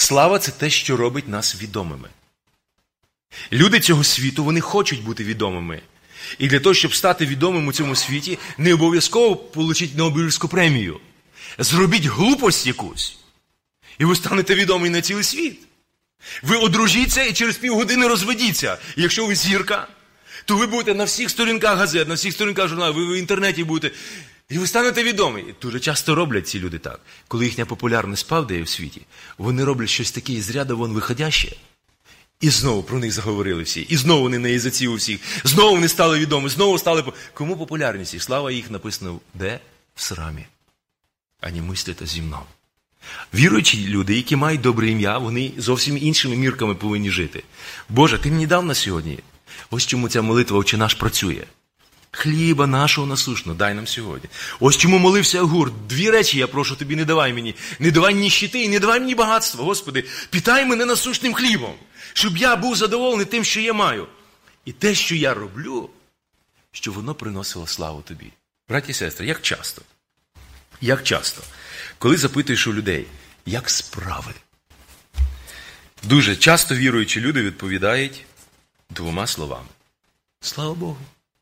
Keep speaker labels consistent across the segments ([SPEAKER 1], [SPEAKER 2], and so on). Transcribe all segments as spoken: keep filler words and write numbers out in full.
[SPEAKER 1] Слава – це те, що робить нас відомими. Люди цього світу, вони хочуть бути відомими. І для того, щоб стати відомим у цьому світі, не обов'язково отримати Нобелівську премію. Зробіть глупость якусь, і ви станете відомі на цілий світ. Ви одружіться і через півгодини розведіться. І якщо ви зірка, то ви будете на всіх сторінках газет, на всіх сторінках журналів, ви в інтернеті будете, і ви станете відомі. І дуже часто роблять ці люди так. Коли їхня популярність падає в світі, вони роблять щось таке із ряду вон виходяще. І знову про них заговорили всі. І знову вони на язиці у всіх. Знову вони стали відомі. Знову стали... Кому популярність? І слава їх написано де? В срамі. Ані мислите зі мною. Віруючі люди, які мають добре ім'я, вони зовсім іншими мірками повинні жити. Боже, ти мені дав на сьогодні. Ось чому ця молитва «Отче наш» працює. Хліба нашого насущного дай нам сьогодні. Ось чому молився Агур. Дві речі я прошу тобі, не давай мені. Не давай ніщити і не давай мені багатства. Господи, питай мене насущним хлібом, щоб я був задоволений тим, що я маю. І те, що я роблю, щоб воно приносило славу тобі. Браті і сестри, як часто? Як часто? Коли запитуєш у людей, як справи? Дуже часто віруючі люди відповідають двома словами. Слава Богу.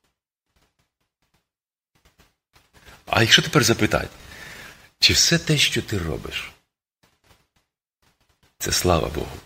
[SPEAKER 1] А якщо тепер запитати, чи все те, що ти робиш, це слава Богу?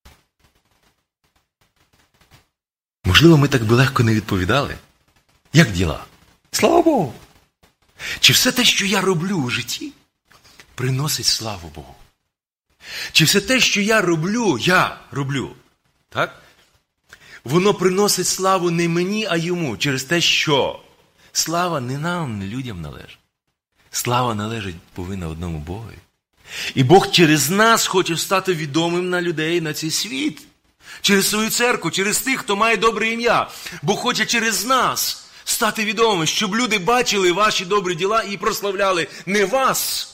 [SPEAKER 1] Можливо, ми так би легко не відповідали. Як діла? Слава Богу. Чи все те, що я роблю у житті, приносить славу Богу? Чи все те, що я роблю, я роблю, так? Воно приносить славу не мені, а йому, через те, що слава не нам, не людям належить. Слава належить повинна одному Богові. І Бог через нас хоче стати відомим на людей, на цей світ. Через свою церкву, через тих, хто має добре ім'я. Бог хоче через нас стати відомим, щоб люди бачили ваші добрі діла і прославляли не вас,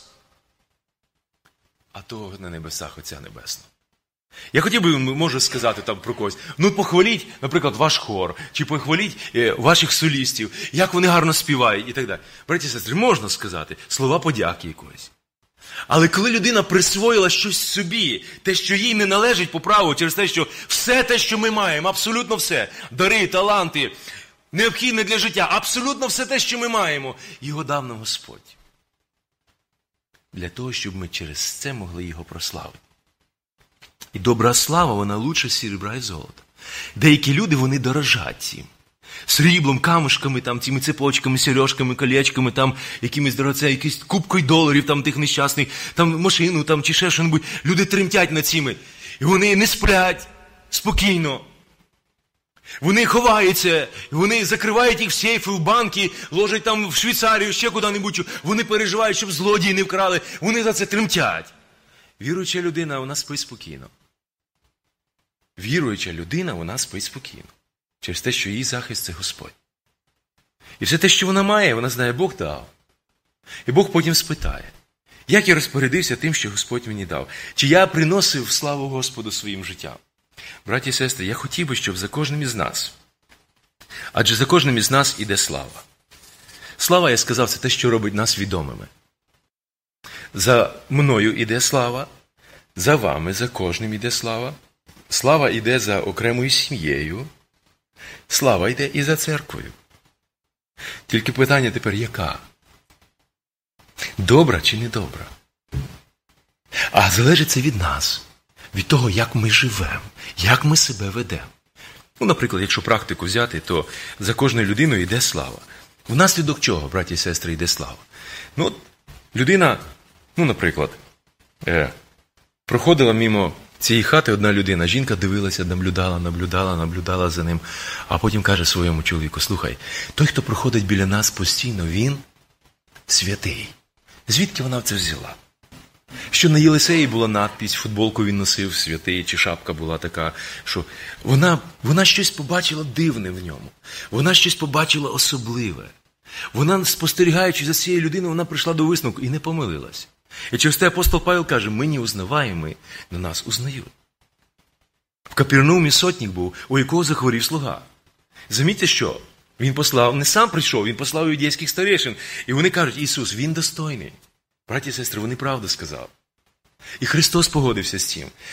[SPEAKER 1] а того на небесах Отця Небесного. Я хотів би, можу сказати там про когось, ну похваліть, наприклад, ваш хор, чи похваліть е, ваших солістів, як вони гарно співають і так далі. Браті і сестри, можна сказати слова подяки якоїсь. Але коли людина присвоїла щось собі, те, що їй не належить по праву, через те, що все те, що ми маємо, абсолютно все, дари, таланти, необхідне для життя, абсолютно все те, що ми маємо, його дав нам Господь. Для того, щоб ми через це могли його прославити. І добра слава, вона лучше срібра і золота. Деякі люди, вони дорожать цим. Сріблом, камушками, там, цими цепочками, сережками, колечками, там, якимись дорогоця, якісь кубкою доларів, там, тих нещасних, там, машину, там, чи ще що-небудь. Люди тремтять над цими. І вони не сплять спокійно. Вони ховаються, вони закривають їх в сейфи, в банки, ложать там в Швейцарію, ще куди-небудь. Вони переживають, щоб злодії не вкрали. Вони за це тремтять. Віруюча людина, вона спить спокійно. Віруюча людина, вона спить спокійно. Через те, що її захист – це Господь. І все те, що вона має, вона знає, Бог дав. І Бог потім спитає, як я розпорядився тим, що Господь мені дав? Чи я приносив славу Господу своїм життям? Браті і сестри, я хотів би, щоб за кожним із нас, адже за кожним із нас іде слава. Слава, я сказав, це те, що робить нас відомими. За мною іде слава, за вами, за кожним іде слава. Слава іде за окремою сім'єю. Слава йде і за церквою. Тільки питання тепер яка? Добра чи не добра? А залежить це від нас. Від того, як ми живемо, як ми себе ведемо. Ну, наприклад, якщо практику взяти, то за кожною людиною йде слава. Внаслідок чого, браті і сестри, йде слава? Ну, людина, ну, наприклад, е, проходила мимо цієї хати одна людина, жінка дивилася, наблюдала, наблюдала, наблюдала за ним, а потім каже своєму чоловіку, слухай, той, хто проходить біля нас постійно, він святий. Звідки вона це взяла? Що на Єлисеї була надпись, футболку він носив святий, чи шапка була така, що вона, вона щось побачила дивне в ньому. Вона щось побачила особливе. Вона, спостерігаючи за цією людиною, вона прийшла до висновку і не помилилась. І через те апостол Павел каже, ми не узнаваємо, на нас узнають. В Капернаумі сотник був, у якого захворів слуга. Замітьте, що? Він послав, не сам прийшов, він послав юдейських старейшин. І вони кажуть, Ісус, він достойний. Браті і сестри, вони правду сказали. І Христос погодився з цим.